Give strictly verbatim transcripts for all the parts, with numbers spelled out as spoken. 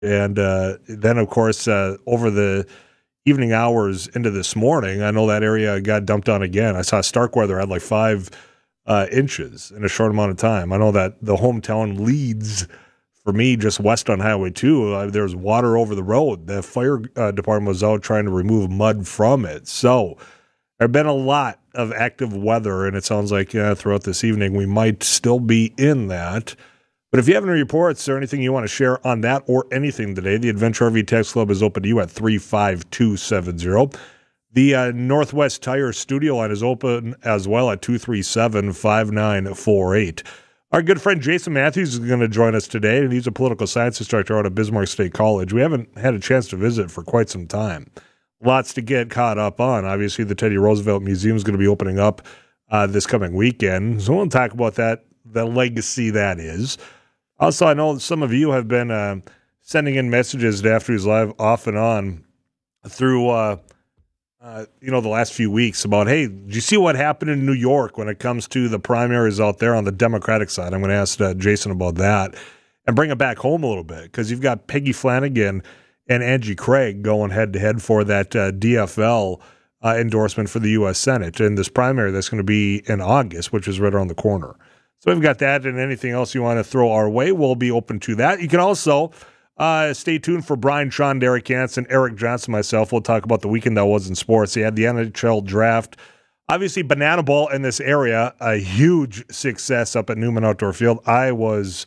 And uh, then, of course, uh, over the evening hours into this morning, I know that area got dumped on again. I saw Starkweather had like five uh, inches in a short amount of time. I know that the hometown Leeds, for me, just west on Highway two, uh, there was water over the road. The fire uh, department was out trying to remove mud from it. So there have been a lot of active weather, and it sounds like yeah, throughout this evening we might still be in that. But if you have any reports or anything you want to share on that or anything today, the Adventure R V Text Club is open to you at three five two seven zero. The uh, Northwest Tire studio line is open as well at two three seven, five nine four eight. Our good friend Jason Matthews is going to join us today, and he's a political science instructor out of Bismarck State College. We haven't had a chance to visit for quite some time. Lots to get caught up on. Obviously, the Teddy Roosevelt Museum is going to be opening up uh, this coming weekend, so we'll talk about that, the legacy that is. Also, I know some of you have been uh, sending in messages to After He's Live off and on through, uh, uh, you know, the last few weeks about, hey, did you see what happened in New York when it comes to the primaries out there on the Democratic side? I'm going to ask uh, Jason about that and bring it back home a little bit because you've got Peggy Flanagan and Angie Craig going head-to-head for that uh, D F L uh, endorsement for the U S Senate in this primary that's going to be in August, which is right around the corner. So we've got that, and anything else you want to throw our way, we'll be open to that. You can also uh, stay tuned for Brian Sean, Derek Hansen, Eric Johnson, myself. We'll talk about the weekend that was in sports. They had the N H L draft. Obviously, Banana Ball in this area, a huge success up at Newman Outdoor Field. I was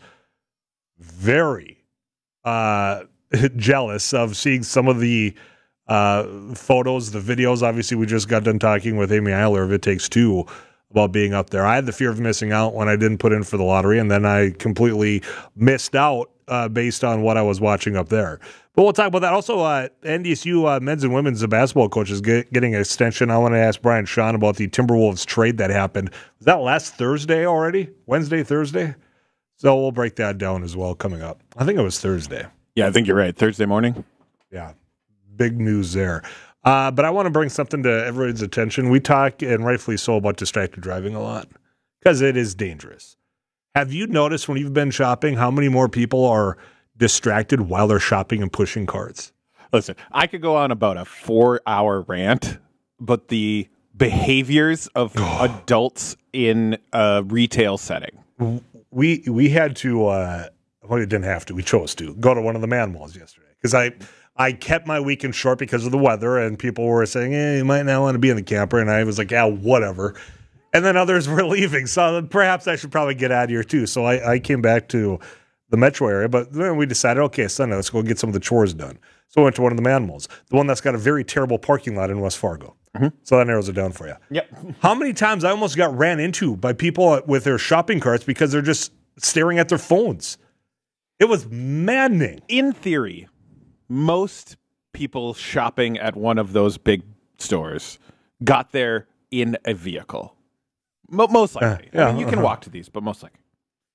very uh, jealous of seeing some of the uh, photos, the videos. Obviously, we just got done talking with Amy Eiler of It Takes Two about being up there. I had the fear of missing out when I didn't put in for the lottery, and then I completely missed out uh, based on what I was watching up there. But we'll talk about that. Also, uh, N D S U uh, men's and women's basketball coaches get, getting an extension. I want to ask Brian Sean about the Timberwolves trade that happened. Was that last Thursday already? Wednesday, Thursday? So we'll break that down as well coming up. I think it was Thursday. Yeah, I think you're right. Thursday morning. Yeah, big news there. Uh, but I want to bring something to everybody's attention. We talk, and rightfully so, about distracted driving a lot because it is dangerous. Have you noticed when you've been shopping how many more people are distracted while they're shopping and pushing carts? Listen, I could go on about a four-hour rant, but the behaviors of adults in a retail setting. We we had to, uh, well, we didn't have to, we chose to, go to one of the man malls yesterday because I... I kept my weekend short because of the weather, and people were saying, eh, you might not want to be in the camper, and I was like, yeah, whatever. And then others were leaving, so perhaps I should probably get out of here too. So I, I came back to the metro area, but then we decided, okay, Sunday, let's go get some of the chores done. So I went to one of the man malls, the one that's got a very terrible parking lot in West Fargo. Mm-hmm. So that narrows it down for you. Yep. How many times I almost got ran into by people with their shopping carts because they're just staring at their phones. It was maddening. In theory, most people shopping at one of those big stores got there in a vehicle. Mo- most likely. Uh, yeah, I mean, you can uh-huh. walk to these, but most likely.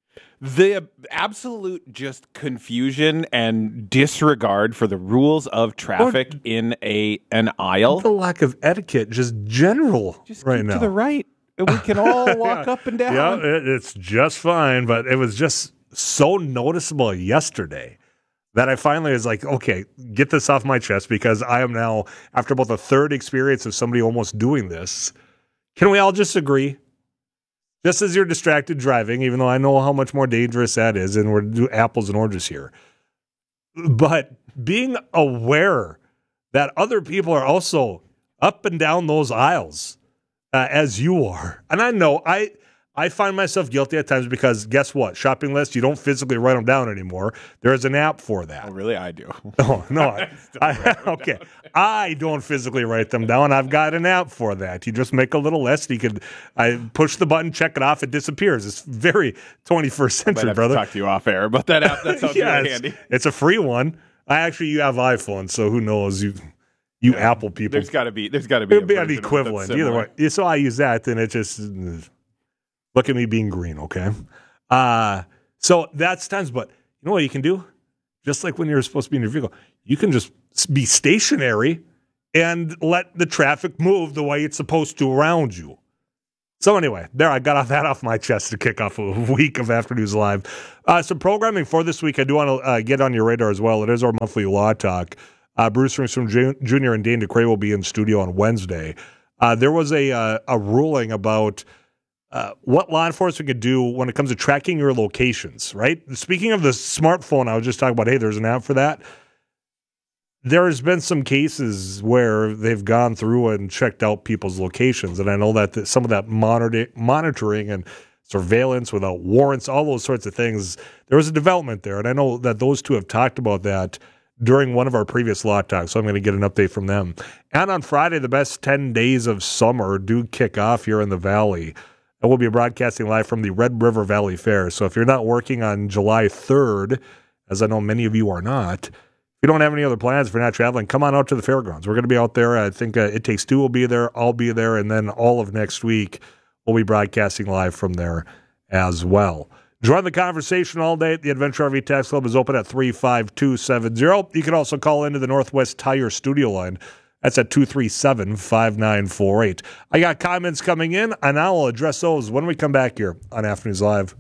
The absolute just confusion and disregard for the rules of traffic or, in a an aisle. The lack of etiquette, just general just right keep now. To the right. We can all walk yeah. up and down. Yeah, it, it's just fine, but it was just so noticeable yesterday that I finally was like, okay, get this off my chest because I am now, after about the third experience of somebody almost doing this, can we all just agree? Just as you're distracted driving, even though I know how much more dangerous that is, and we're doing apples and oranges here, but being aware that other people are also up and down those aisles uh, as you are. And I know I... I find myself guilty at times because guess what? Shopping lists, you don't physically write them down anymore. There is an app for that. Oh, really? I do. Oh, no. I, I, okay. Down. I don't physically write them down. I've got an app for that. You just make a little list. You could I push the button, check it off, it disappears. It's very twenty-first century, I might have brother. To talk to you off air about that app. That sounds yeah, really it's, handy. It's a free one. I actually, you have iPhone, so who knows? You you yeah. Apple people. There's got to be. There's got to be. It'd be an equivalent either way. So I use that, and it just. Look at me being green, okay? Uh, so that's times, but you know what you can do? Just like when you're supposed to be in your vehicle, you can just be stationary and let the traffic move the way it's supposed to around you. So anyway, there, I got off that off my chest to kick off a week of Afternoons Live. Uh, some programming for this week I do want to uh, get on your radar as well. It is our monthly Law Talk. Uh, Bruce Ringstrom Junior and Dane DeCray will be in studio on Wednesday. Uh, there was a uh, a ruling about uh, what law enforcement could do when it comes to tracking your locations, right? Speaking of the smartphone, I was just talking about, hey, there's an app for that. There has been some cases where they've gone through and checked out people's locations, and I know that the, some of that monitor, monitoring and surveillance without warrants, all those sorts of things, there was a development there, and I know that those two have talked about that during one of our previous Law Talks, so I'm going to get an update from them. And on Friday, the best ten days of summer do kick off here in the Valley, and we'll be broadcasting live from the Red River Valley Fair. So if you're not working on July third, as I know many of you are not, if you don't have any other plans, if you're not traveling, come on out to the fairgrounds. We're going to be out there. I think uh, It Takes Two will be there. I'll be there. And then all of next week, we'll be broadcasting live from there as well. Join the conversation all day. The Adventure R V Tax Club is open at three five two seven zero. You can also call into the Northwest Tire studio line. That's at two three seven, five nine four eight. I got comments coming in, and I will address those when we come back here on Afternoons Live.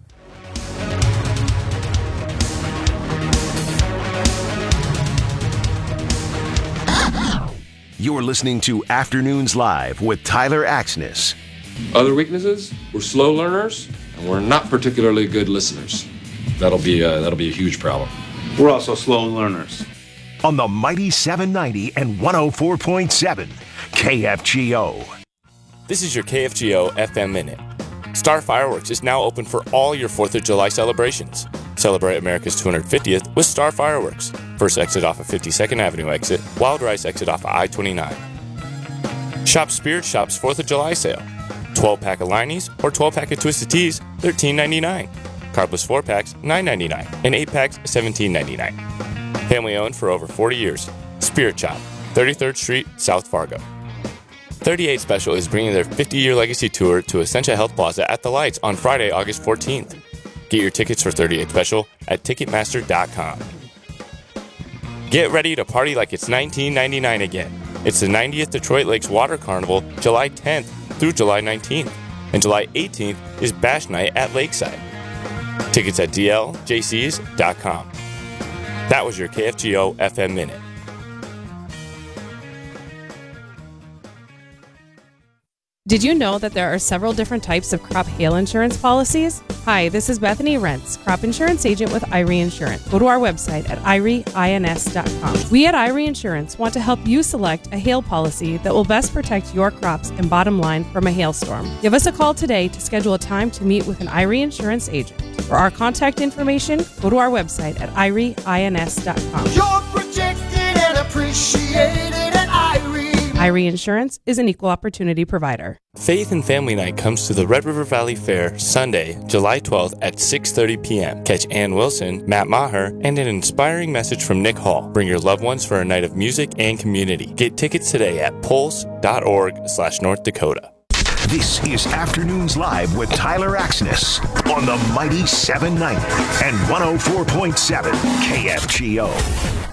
You're listening to Afternoons Live with Tyler Axness. Other weaknesses? We're slow learners, and we're not particularly good listeners. That'll be a, that'll be a huge problem. We're also slow learners. On the mighty seven ninety and one oh four point seven K F G O. This is your K F G O F M Minute. Star Fireworks is now open for all your fourth of July celebrations. Celebrate America's two hundred fiftieth with Star Fireworks. First exit off of fifty-second Avenue exit, Wild Rice exit off of I twenty-nine. Shop Spirit Shop's fourth of July sale. twelve-pack of Liney's or twelve-pack of Twisted Teas, thirteen ninety-nine. Carbless four-packs, nine ninety-nine. And eight-packs, seventeen ninety-nine. Family owned for over forty years. Spirit Shop, thirty-third Street, South Fargo. thirty-eight Special is bringing their fifty-year legacy tour to Essentia Health Plaza at the Lights on Friday, August fourteenth. Get your tickets for thirty-eight Special at Ticketmaster dot com. Get ready to party like it's nineteen ninety-nine again. It's the ninetieth Detroit Lakes Water Carnival, July tenth through July nineteenth. And July eighteenth is Bash Night at Lakeside. Tickets at D L J Cs dot com. That was your K F G O F M Minute. Did you know that there are several different types of crop hail insurance policies? Hi, this is Bethany Rentz, crop insurance agent with I R E Insurance. Go to our website at I R E ins dot com. We at I R E Insurance want to help you select a hail policy that will best protect your crops and bottom line from a hailstorm. Give us a call today to schedule a time to meet with an I R E Insurance agent. For our contact information, go to our website at I R E ins dot com. You're protected and appreciated at I R E. I R E Insurance is an equal opportunity provider. Faith and Family Night comes to the Red River Valley Fair Sunday, July twelfth at six thirty p.m. Catch Ann Wilson, Matt Maher, and an inspiring message from Nick Hall. Bring your loved ones for a night of music and community. Get tickets today at pulse dot org slash North Dakota. This is Afternoons Live with Tyler Axness on the mighty seven ninety and one oh four point seven K F G O.